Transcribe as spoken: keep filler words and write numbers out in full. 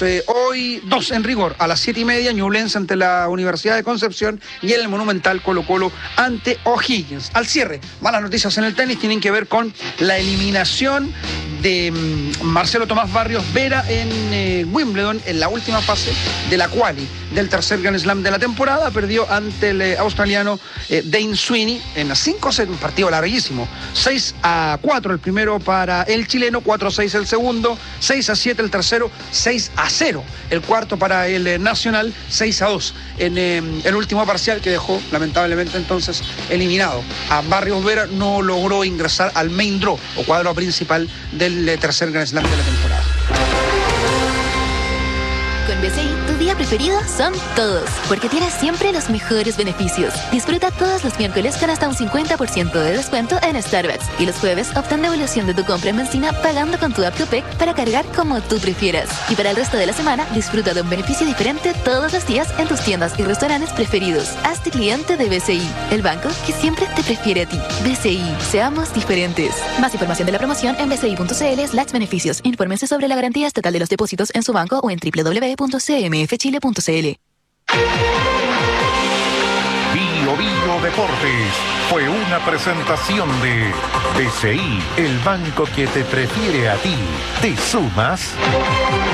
partidos eh, hoy, dos en rigor, a las siete y media, Ñublense ante la Universidad de Concepción y en el Monumental Colo Colo ante O'Higgins. Al cierre, malas noticias en el tenis tienen que ver con la eliminación de um, Marcelo Tomás Barrios Vera en eh, Wimbledon en la última fase de la quali del tercer Grand Slam de la temporada. Perdió ante el eh, australiano eh, Dane Sweeney en cinco sets, un partido larguísimo. seis a cuatro el primero para el chileno, cuatro a seis el segundo, seis a siete el tercero, seis a cero el cuarto para el eh, nacional, seis a dos en eh, el último parcial, que dejó lamentablemente entonces eliminado a Barrios Vera. No logró ingresar al main draw o cuadro principal del el tercer Grand Slam de la temporada. Con B C I, tu día preferido son todos, porque tienes siempre los mejores beneficios. Disfruta todos los miércoles con hasta un cincuenta por ciento de descuento en Starbucks y los jueves obtén devolución de tu compra en benzina pagando con tu app Copec para cargar como tú prefieras. Y para el resto de la semana, disfruta de un beneficio diferente todos los días en tus tiendas y restaurantes preferidos. Hazte cliente de B C I, el banco que siempre te prefiere a ti. B C I, seamos diferentes. Más información de la promoción en bci.cl slash beneficios. Infórmense sobre la garantía estatal de los depósitos en su banco o en doble u doble u doble u punto c m f chile punto c l. Bio Bio Deportes fue una presentación de B C I, el banco que te prefiere a ti. ¿Te sumas?